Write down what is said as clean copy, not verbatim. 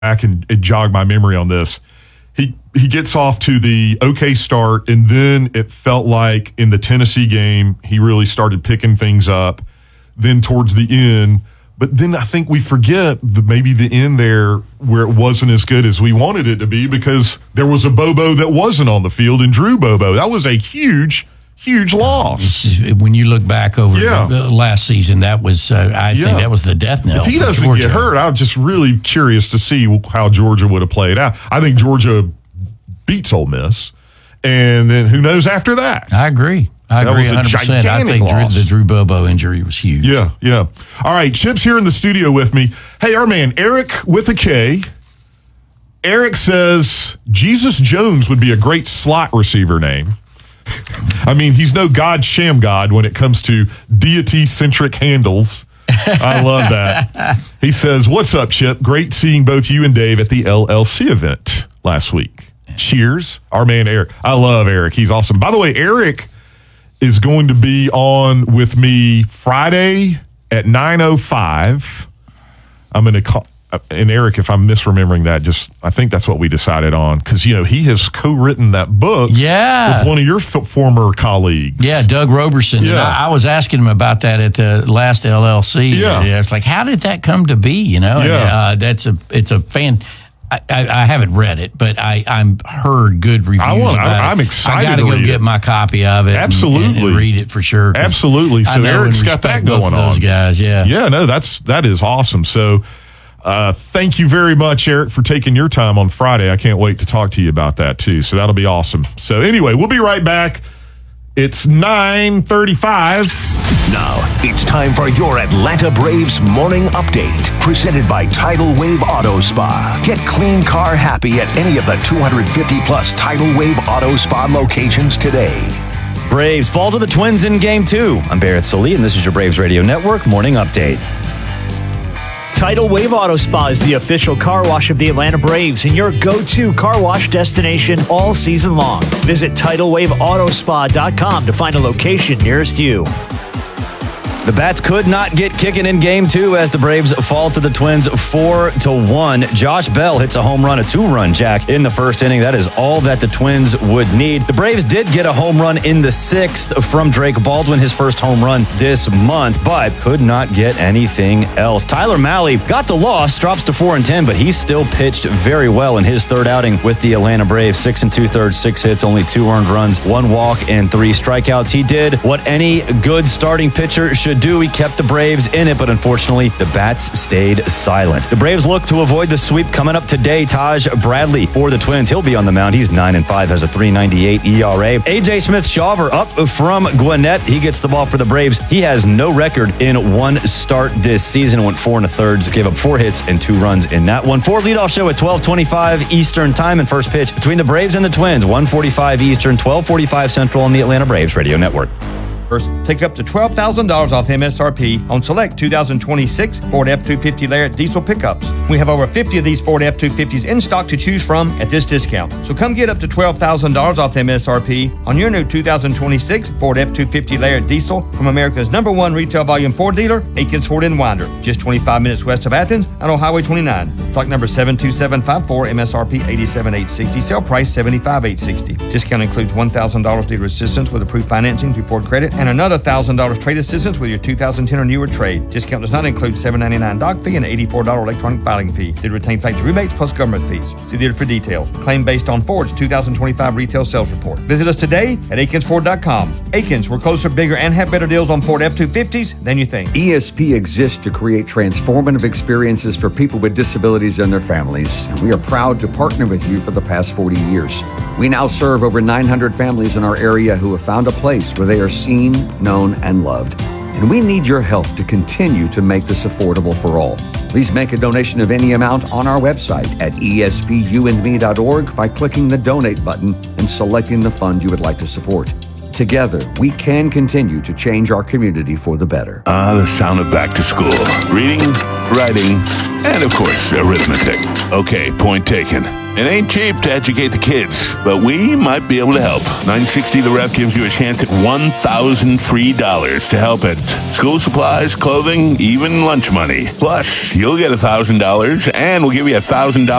back and jog my memory on this. He gets off to the okay start, and then it felt like in the Tennessee game, he really started picking things up. Then towards the end, but then I think we forget maybe the end there where it wasn't as good as we wanted it to be because there was a Bobo that wasn't on the field and Drew Bobo. That was a huge loss. When you look back over last season, that was, I think that was the death knell. If he doesn't Georgia. get hurt, I'm just really curious to see how Georgia would have played out. I think Georgia beats Ole Miss, and then who knows after that? I agree. I agree 100%. I think the Drew Bobo injury was huge. Yeah. All right, Chip's here in the studio with me. Hey, our man, Eric with a K. Eric says Jesus Jones would be a great slot receiver name. I mean, he's no God sham God when it comes to deity-centric handles. I love that. He says, what's up, Chip? Great seeing both you and Dave at the LLC event last week. Cheers. Our man, Eric. I love Eric. He's awesome. By the way, Eric is going to be on with me Friday at 9:05. I'm going to call, and Eric, if I'm misremembering that, I think that's what we decided on, because, he has co-written that book with one of your former colleagues. Yeah, Doug Roberson. Yeah. I was asking him about that at the last LLC. Yeah. It's like, how did that come to be, Yeah. And, it's a fan. I haven't read it, but I'm heard good reviews about it. I'm excited I got to go get my copy of it. Absolutely. And read it for sure. Absolutely. So Eric's got that going on. Those guys, yeah. Yeah, no, that is awesome. So thank you very much, Eric, for taking your time on Friday. I can't wait to talk to you about that, too. So that'll be awesome. So anyway, we'll be right back. It's 9:35. Now, it's time for your Atlanta Braves Morning Update, presented by Tidal Wave Auto Spa. Get clean car happy at any of the 250-plus Tidal Wave Auto Spa locations today. Braves fall to the Twins in Game 2. I'm Barrett Sully, and this is your Braves Radio Network Morning Update. Tidal Wave Auto Spa is the official car wash of the Atlanta Braves and your go-to car wash destination all season long. Visit TidalWaveAutoSpa.com to find a location nearest you. The Bats could not get kicking in Game 2 as the Braves fall to the Twins 4-1. Josh Bell hits a home run, a two-run jack in the first inning. That is all that the Twins would need. The Braves did get a home run in the 6th from Drake Baldwin, his first home run this month, but could not get anything else. Tyler Mahle got the loss, drops to 4-10, but he still pitched very well in his third outing with the Atlanta Braves. 6 2/3, 6 hits, only 2 earned runs, 1 walk, and 3 strikeouts. He did what any good starting pitcher should do. He kept the Braves in it, but unfortunately, the Bats stayed silent. The Braves look to avoid the sweep coming up today. Taj Bradley for the Twins. He'll be on the mound. He's 9-5, has a 3.98 ERA. A.J. Smith-Shawver up from Gwinnett. He gets the ball for the Braves. He has no record in one start this season. Went 4 1/3, gave up 4 hits and 2 runs in that one. 4 leadoff show at 12:25 Eastern time, and first pitch between the Braves and the Twins. 1:45 Eastern, 12:45 Central on the Atlanta Braves Radio Network. Take up to $12,000 off MSRP on select 2026 Ford F-250 Lariat diesel pickups. We have over 50 of these Ford F-250s in stock to choose from at this discount. So come get up to $12,000 off MSRP on your new 2026 Ford F-250 Lariat diesel from America's #1 retail volume Ford dealer, Aikens Ford in Winder, just 25 minutes west of Athens and on Highway 29. Stock number 72754, MSRP $87,860, sale price $75,860. Discount includes $1,000 dealer assistance with approved financing through Ford Credit and another $1,000 trade assistance with your 2010 or newer trade. Discount does not include $7.99 doc fee and $84 electronic filing fee. They retain factory rebates plus government fees. See dealer for details. Claim based on Ford's 2025 retail sales report. Visit us today at AkinsFord.com. Akins, we're closer, bigger, and have better deals on Ford F-250s than you think. ESP exists to create transformative experiences for people with disabilities and their families, and we are proud to partner with you for the past 40 years. We now serve over 900 families in our area who have found a place where they are seen, known, and loved. And we need your help to continue to make this affordable for all. Please make a donation of any amount on our website at espUandme.org by clicking the donate button and selecting the fund you would like to support. Together, we can continue to change our community for the better. The sound of back to school. Reading, writing, and of course, arithmetic. Okay, point taken. It ain't cheap to educate the kids, but we might be able to help. 960 The Ref gives you a chance at $1,000 free to help at school supplies, clothing, even lunch money. Plus, you'll get $1,000, and we'll give you $1,000